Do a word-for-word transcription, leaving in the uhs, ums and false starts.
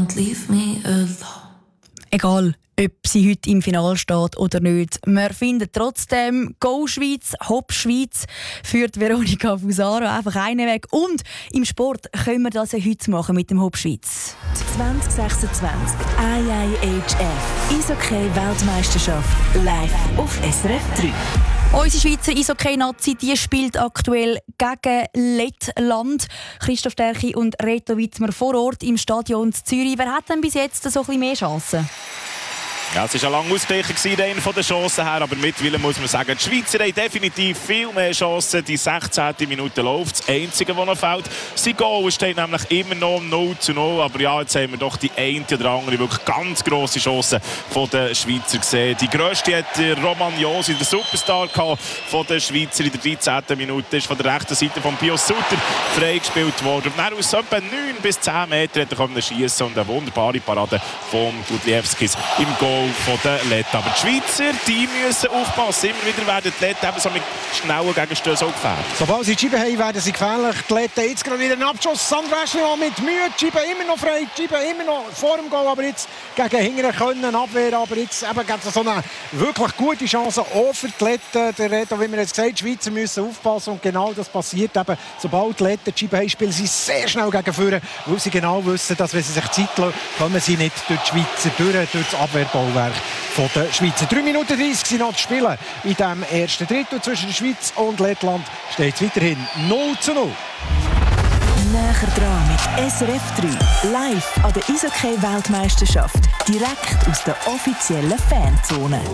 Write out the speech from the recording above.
don't leave me alone. Egal, ob sie heute im Finale steht oder nicht. Wir finden trotzdem, Go Schweiz, Hopp Schweiz führt Veronika Fusaro einfach einen Weg. Und im Sport können wir das ja heute machen mit dem Hopp Schweiz. zwanzig sechsundzwanzig I I H F Eishockey-Weltmeisterschaft live auf S R F drei. Unsere Schweizer Eishockey-Nazi die spielt aktuell gegen Lettland. Christoph Stärchi und Reto Wittmer vor Ort im Stadion in Zürich. Wer hat denn bis jetzt so ein bisschen mehr Chancen? Ja, es war ein langer Ausgleich, rein von den Chancen her, aber mittlerweile muss man sagen, die Schweizer haben definitiv viel mehr Chancen. Die sechzehnte Minute läuft, das Einzige, was noch fehlt. Sein Goal steht nämlich immer noch null zu null, aber ja, jetzt haben wir doch die eine oder andere wirklich ganz grosse Chance von den Schweizer gesehen. Die grösste hat der Roman Josi, der Superstar von den Schweizer in der dreizehnten Minute, ist von der rechten Seite von Pius Sutter freigespielt worden. Und dann aus etwa neun bis zehn Metern hat er schiessen und eine wunderbare Parade von Gudliewskis im Goal von den Letten. Aber die Schweizer, die müssen aufpassen. Immer wieder werden die Letten eben so mit schnellen Gegenstößen auch gefährdet. Sobald sie die Scheibe haben, werden sie gefährlich. Die Letten jetzt gerade wieder einen Abschuss. Sandra Eschlimann mit Mühe. Die Scheibe immer noch frei. Die Scheibe immer noch vor dem Goal. Aber jetzt gegen Hingern können abwehren. Aber jetzt eben gibt es so eine wirklich gute Chance auch für die Letten. Der Reto, wie wir jetzt gesagt haben, die Schweizer müssen aufpassen. Und genau das passiert eben. Sobald die Letten die Scheibe haben, spielen sie sehr schnell gegen vorne, weil sie genau wissen, dass wenn sie sich Zeit lassen, kommen sie nicht durch die Schweizer durch, durch das Abwehrball von der Schweizer. drei Minuten dreißig sind noch zu spielen. In diesem ersten Drittel zwischen der Schweiz und Lettland steht es weiterhin null zu null. Näher dran mit S R F drei. Live an der Eishockey-Weltmeisterschaft. Direkt aus der offiziellen Fanzone.